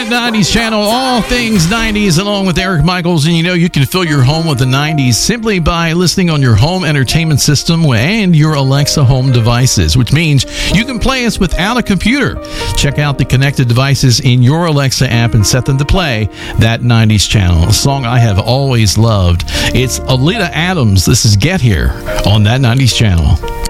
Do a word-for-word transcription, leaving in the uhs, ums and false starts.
That nineties channel, all things nineties, along with Eric Michaels. And you know, you can fill your home with the nineties simply by listening on your home entertainment system and your Alexa home devices, which means you can play us without a computer. Check out the connected devices in your Alexa app and set them to play that nineties channel. A song I have always loved. It's Alita Adams. This is Get Here on That nineties channel.